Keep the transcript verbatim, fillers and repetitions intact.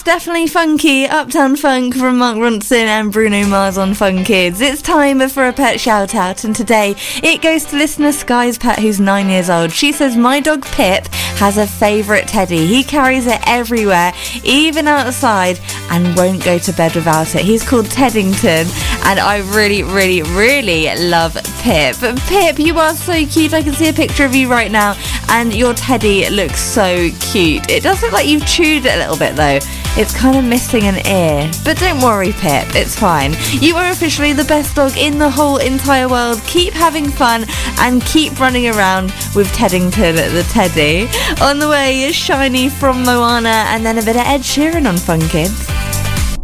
definitely funky. Uptown Funk from Mark Ronson and Bruno Mars on Fun Kids. It's time for a pet shout out, and today it goes to listener Sky's pet, who's nine years old. She says, my dog Pip has a favourite teddy. He carries it everywhere, even outside, and won't go to bed without it. He's called Teddington, and I really, really, really love Pip. Pip, you are so cute. I can see a picture of you right now, and your teddy looks so cute. It does look like you've chewed it a little bit though. It's kind of missing an ear. But don't worry, Pip, it's fine. You are officially the best dog in the whole entire world. Keep having fun and keep running around with Teddington the teddy. On the way is Shiny from Moana, and then a bit of Ed Sheeran on Fun Kids.